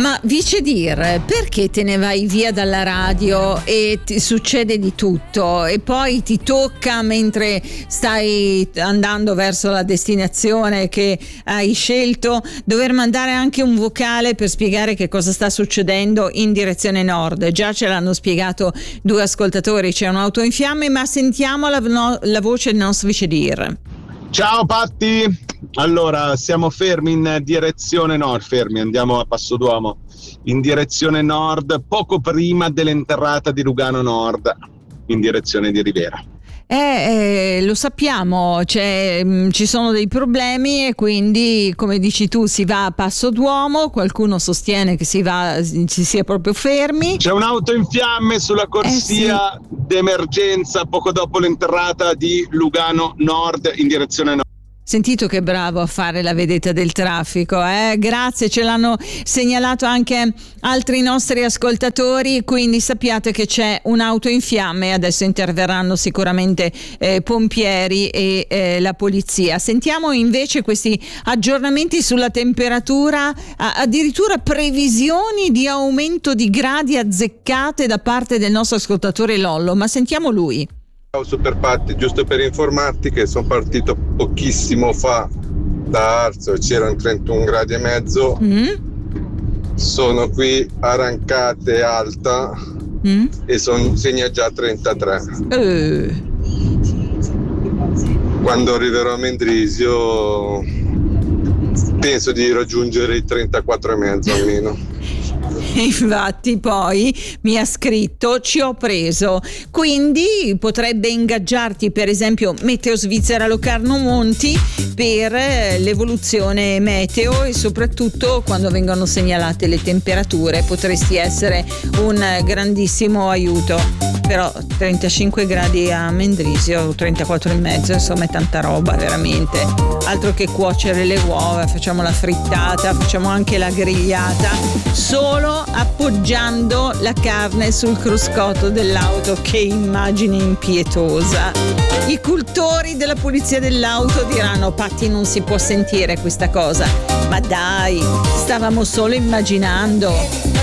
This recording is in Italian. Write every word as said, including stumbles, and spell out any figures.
Ma Vice Dir, perché te ne vai via dalla radio e ti succede di tutto e poi ti tocca mentre stai andando verso la destinazione che hai scelto dover mandare anche un vocale per spiegare che cosa sta succedendo in direzione nord? Già ce l'hanno spiegato due ascoltatori, c'è un'auto in fiamme, ma sentiamo la, no, la voce del nostro Vice Dir. Ciao Patti, allora siamo fermi in direzione nord, fermi, andiamo a Passo d'Uomo, in direzione nord, poco prima dell'entrata di Lugano Nord, in direzione di Rivera. Eh, eh, lo sappiamo, c'è, mh, ci sono dei problemi e quindi, come dici tu, si va a Passo d'Uomo, qualcuno sostiene che si va, si sia proprio fermi. C'è un'auto in fiamme sulla corsia eh sì. d'emergenza poco dopo l'entrata di Lugano Nord in direzione nord. Sentito che bravo a fare la vedetta del traffico, eh? Grazie, ce l'hanno segnalato anche altri nostri ascoltatori, quindi sappiate che c'è un'auto in fiamme e adesso interverranno sicuramente eh, pompieri e eh, la polizia. Sentiamo invece questi aggiornamenti sulla temperatura, addirittura previsioni di aumento di gradi azzeccate da parte del nostro ascoltatore Lollo, ma sentiamo lui. Ciao Super Patti, giusto per informarti che sono partito pochissimo fa da Arzo e c'erano trentuno gradi e mezzo. Mm. Sono qui a Rancate Alta mm. e son, segna già trentatré. Uh. Quando arriverò a Mendrisio penso di raggiungere i trentaquattro e mezzo almeno. Infatti poi mi ha scritto ci ho preso, quindi potrebbe ingaggiarti per esempio Meteo Svizzera Locarno Monti per l'evoluzione meteo e soprattutto quando vengono segnalate le temperature potresti essere un grandissimo aiuto. Però trentacinque gradi a Mendrisio, trentaquattro e mezzo, insomma è tanta roba veramente, altro che cuocere le uova, facciamo la frittata, facciamo anche la grigliata solo appoggiando la carne sul cruscotto dell'auto. Che immagine impietosa. I cultori della pulizia dell'auto diranno Patti non si può sentire questa cosa, ma dai, stavamo solo immaginando.